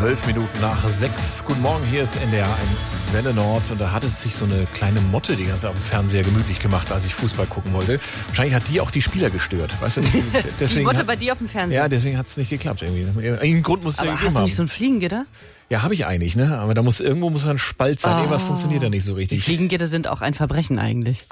6:12. Guten Morgen, hier ist NDR 1 Welle Nord. Und da hat es sich so eine kleine Motte die ganze Zeit am Fernseher gemütlich gemacht, als ich Fußball gucken wollte. Wahrscheinlich hat die auch die Spieler gestört. Weißt du? Die Motte bei dir auf dem Fernseher? Ja, deswegen hat es nicht geklappt. Irgendeinen Grund muss es ja gegeben haben. Hast du nicht so ein Fliegengitter? Ja, habe ich eigentlich, ne? Aber irgendwo muss ein Spalt sein. Irgendwas funktioniert da nicht so richtig. Die Fliegengitter sind auch ein Verbrechen eigentlich.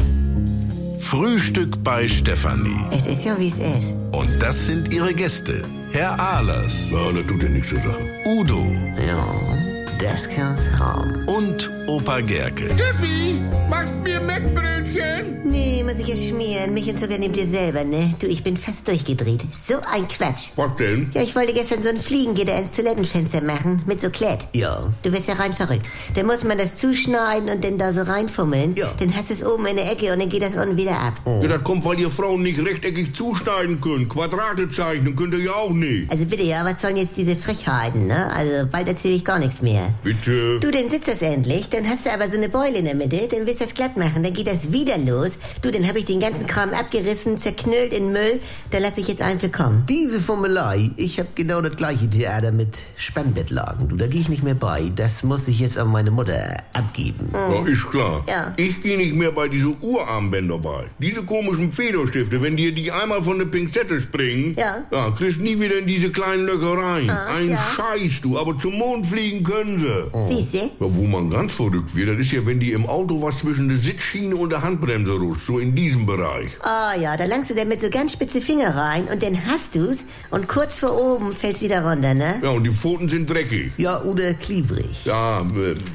Frühstück bei Stefanie. Es ist ja, wie es ist. Und das sind ihre Gäste. Herr Ahlers. Ja, das tut ja nichts zur Sache. Udo. Ja, das kann's haben. Und Opa Gerke. Steffi, machst mir Mettbrötchen? Nee, muss ich ja schmieren. Milch und Zucker nehmt ihr selber, ne? Du, ich bin fast durchgedreht. So ein Quatsch. Was denn? Ja, ich wollte gestern so ein Fliegengitter ins Toilettenfenster machen, mit so Klett. Ja. Du wirst ja rein verrückt. Dann muss man das zuschneiden und dann da so reinfummeln. Ja. Dann hast du es oben in der Ecke und dann geht das unten wieder ab. Ja, das kommt, weil ihr Frauen nicht rechteckig zuschneiden könnt. Quadrate zeichnen könnt ihr ja auch nicht. Also bitte, ja, was sollen jetzt diese Frechheiten, ne? Also bald erzähle ich gar nichts mehr. Bitte. Du, dann sitzt das endlich, dann hast du aber so eine Beule in der Mitte, dann willst du das glatt machen, dann geht das wieder los. Du, dann habe ich den ganzen Kram abgerissen, zerknüllt in Müll, da lasse ich jetzt einen für kommen. Diese Formelei, ich habe genau das gleiche Theater mit Spannbettlagen. Du, da gehe ich nicht mehr bei. Das muss ich jetzt an meine Mutter abgeben. Ja, ist klar. Ja. Ich gehe nicht mehr bei diese Urarmbänder bei. Diese komischen Federstifte, wenn dir die einmal von der Pinzette springen, Ja. kriegst nie wieder in diese kleinen Löcher rein. Ein ja. Scheiß, du, aber zum Mond fliegen können sie. Siehste? Ja, wo man ganz verrückt wird, das ist ja, wenn die im Auto was zwischen der Sitzschiene und der Handbremse rutscht, so in diesem Bereich. Ah ja, da langst du damit so ganz spitze Finger rein und dann hast du's und kurz vor oben fällt's wieder runter, ne? Ja, und die Pfoten sind dreckig. Ja, oder klebrig. Ja,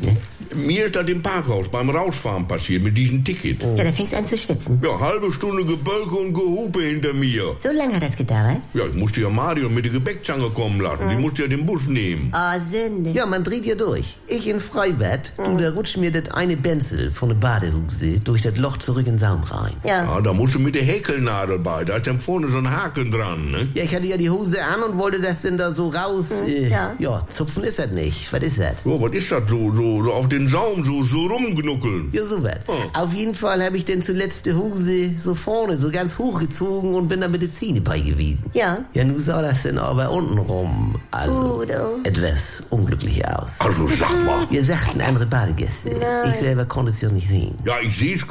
mir ist das im Parkhaus beim Rausfahren passiert mit diesem Ticket. Ja, da fängst du an zu schwitzen. Ja, halbe Stunde Gebölke und Gehupe hinter mir. So lange hat das gedauert? Ja, ich musste ja Mario mit der Gebäckzange kommen lassen. Die musste ja den Bus nehmen. Ah, Sünde. Ja, man dreht ja durch. Ich in Freibad, du, da rutscht mir das eine Benzel von der Badehose durch das Loch zurück in den Saum rein. Ja. Ja, da musst du mit der Häkelnadel bei. Da ist dann vorne so ein Haken dran, ne? Ja, ich hatte ja die Hose an und wollte das denn da so raus. ja. Zupfen ist das nicht. Was ist das? So, was ist das so auf den Saum so rumgnuckeln? Ja, so was. Auf jeden Fall habe ich denn zuletzt die Hose so vorne, so ganz hochgezogen und bin da mit den Zähnen bei gewesen. Ja. Ja, nun sah das denn aber untenrum, also Udo. etwas unglücklich aus. Also sag mal. Ihr sagten andere Badegäste. Nein. Ich selber konnte es ja nicht sehen. Ja, ich seh's